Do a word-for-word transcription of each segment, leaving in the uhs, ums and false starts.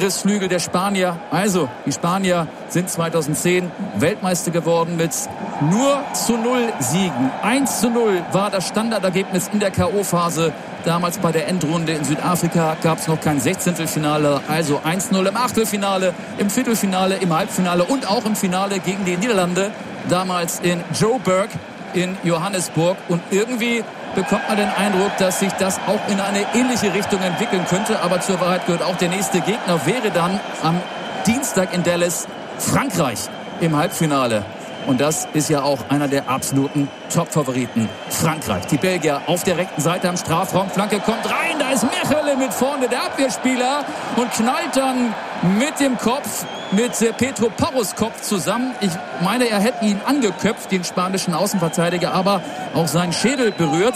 Angriffsflügel der Spanier. Also, die Spanier sind zweitausendzehn Weltmeister geworden mit nur zu null Siegen. eins zu null war das Standardergebnis in der K O-Phase. Damals bei der Endrunde in Südafrika gab es noch kein Sechzehntelfinale. Also eins zu null im Achtelfinale, im Viertelfinale, im Halbfinale und auch im Finale gegen die Niederlande. Damals in Joburg in Johannesburg. Und irgendwie bekommt man den Eindruck, dass sich das auch in eine ähnliche Richtung entwickeln könnte. Aber zur Wahrheit gehört auch, der nächste Gegner wäre dann am Dienstag in Dallas Frankreich im Halbfinale. Und das ist ja auch einer der absoluten Top-Favoriten. Frankreich. Die Belgier auf der rechten Seite am Strafraum. Flanke kommt rein. Da ist Mechele mit vorne, der Abwehrspieler. Und knallt dann mit dem Kopf, mit Pedro Porros Kopf zusammen. Ich meine, er hätte ihn angeköpft, den spanischen Außenverteidiger. Aber auch sein Schädel berührt.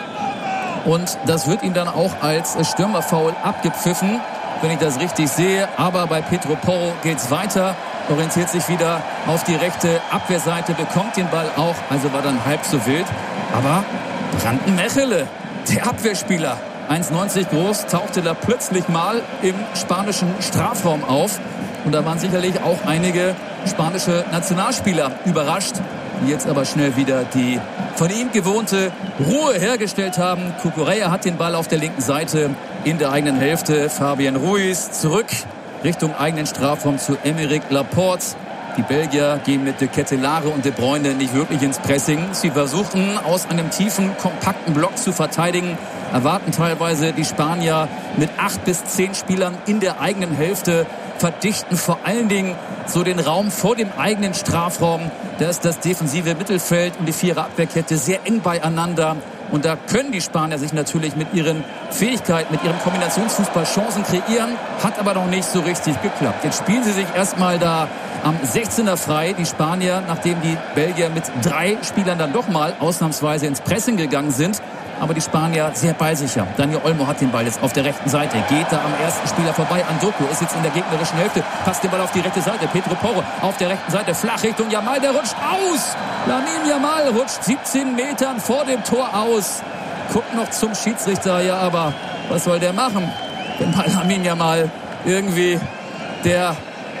Und das wird ihm dann auch als Stürmerfoul abgepfiffen, wenn ich das richtig sehe. Aber bei Pedro Porro geht's weiter. Orientiert sich wieder auf die rechte Abwehrseite, bekommt den Ball auch, also war dann halb so wild. Aber Brandon Mechele, der Abwehrspieler, eins neunzig groß, tauchte da plötzlich mal im spanischen Strafraum auf. Und da waren sicherlich auch einige spanische Nationalspieler überrascht, die jetzt aber schnell wieder die von ihm gewohnte Ruhe hergestellt haben. Cucurella hat den Ball auf der linken Seite in der eigenen Hälfte. Fabian Ruiz zurück Richtung eigenen Strafraum zu Aymeric Laporte. Die Belgier gehen mit De Ketelaere und De Bruyne nicht wirklich ins Pressing. Sie versuchen, aus einem tiefen, kompakten Block zu verteidigen. Erwarten teilweise die Spanier mit acht bis zehn Spielern in der eigenen Hälfte. Verdichten vor allen Dingen so den Raum vor dem eigenen Strafraum. Da ist das defensive Mittelfeld und die Vierer-Abwehrkette sehr eng beieinander. Und da können die Spanier sich natürlich mit ihren Fähigkeiten, mit ihrem Kombinationsfußball Chancen kreieren. Hat aber noch nicht so richtig geklappt. Jetzt spielen sie sich erstmal da am sechzehner frei. Die Spanier, nachdem die Belgier mit drei Spielern dann doch mal ausnahmsweise ins Pressing gegangen sind. Aber die Spanier sehr ballsicher. Daniel Olmo hat den Ball jetzt auf der rechten Seite. Geht da am ersten Spieler vorbei. Andoko ist jetzt in der gegnerischen Hälfte. Passt den Ball auf die rechte Seite. Pedro Porro auf der rechten Seite. Flach Richtung Yamal. Der rutscht aus. Lamine Yamal rutscht siebzehn Metern vor dem Tor aus. Guckt noch zum Schiedsrichter. Ja, aber was soll der machen? Wenn bei Lamine Yamal irgendwie der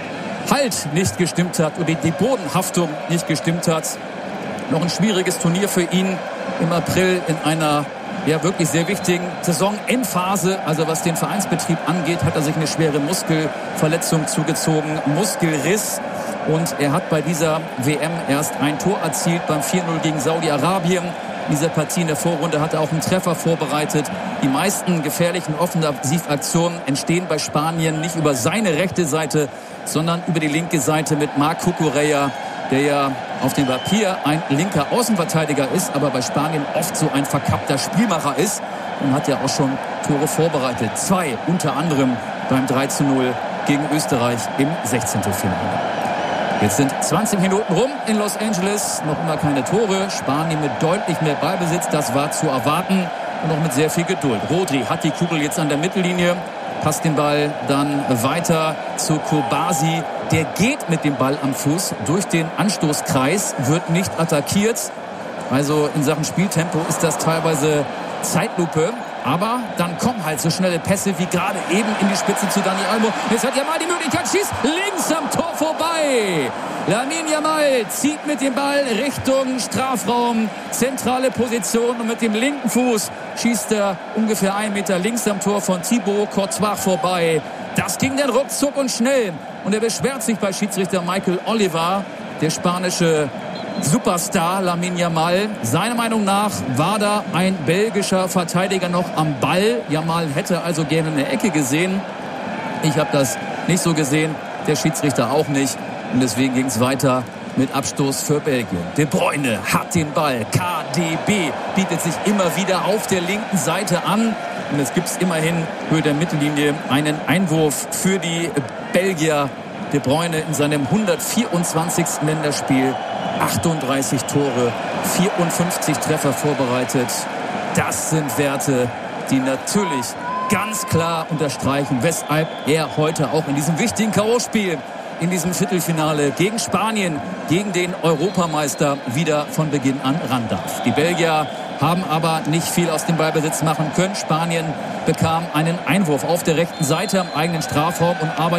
Halt nicht gestimmt hat oder die Bodenhaftung nicht gestimmt hat. Noch ein schwieriges Turnier für ihn im April in einer ja wirklich sehr wichtigen Saisonendphase. Also was den Vereinsbetrieb angeht, hat er sich eine schwere Muskelverletzung zugezogen, Muskelriss. Und er hat bei dieser W M erst ein Tor erzielt beim vier null gegen Saudi-Arabien. In dieser Partie in der Vorrunde hat er auch einen Treffer vorbereitet. Die meisten gefährlichen Offensivaktionen entstehen bei Spanien nicht über seine rechte Seite, sondern über die linke Seite mit Marc Cucurella, der ja auf dem Papier ein linker Außenverteidiger ist, aber bei Spanien oft so ein verkappter Spielmacher ist und hat ja auch schon Tore vorbereitet. Zwei unter anderem beim drei zu null gegen Österreich im Sechzehntelfinale. Jetzt sind zwanzig Minuten rum in Los Angeles, noch immer keine Tore. Spanien mit deutlich mehr Ballbesitz, das war zu erwarten und auch mit sehr viel Geduld. Rodri hat die Kugel jetzt an der Mittellinie, passt den Ball dann weiter zu Kobasi. Der geht mit dem Ball am Fuß durch den Anstoßkreis, wird nicht attackiert. Also in Sachen Spieltempo ist das teilweise Zeitlupe. Aber dann kommen halt so schnelle Pässe wie gerade eben in die Spitze zu Dani Olmo. Jetzt hat Yamal die Möglichkeit, schießt links am Tor vorbei. Lamine Yamal zieht mit dem Ball Richtung Strafraum, zentrale Position und mit dem linken Fuß schießt er ungefähr einen Meter links am Tor von Thibaut Courtois vorbei. Das ging dann ruckzuck und schnell. Und er beschwert sich bei Schiedsrichter Michael Oliver, der spanische Superstar Lamine Yamal. Seiner Meinung nach war da ein belgischer Verteidiger noch am Ball. Yamal hätte also gerne eine Ecke gesehen. Ich habe das nicht so gesehen, der Schiedsrichter auch nicht. Und deswegen ging es weiter mit Abstoß für Belgien. De Bruyne hat den Ball. K D B bietet sich immer wieder auf der linken Seite an. Und es gibt immerhin Höhe der Mittellinie einen Einwurf für die Belgier. De Bruyne in seinem hundertvierundzwanzigsten Länderspiel. achtunddreißig Tore, vierundfünfzig Treffer vorbereitet. Das sind Werte, die natürlich ganz klar unterstreichen, weshalb er heute auch in diesem wichtigen K O-Spiel, in diesem Viertelfinale gegen Spanien, gegen den Europameister wieder von Beginn an ran darf. Die Belgier haben aber nicht viel aus dem Ballbesitz machen können. Spanien bekam einen Einwurf auf der rechten Seite am eigenen Strafraum und arbeitet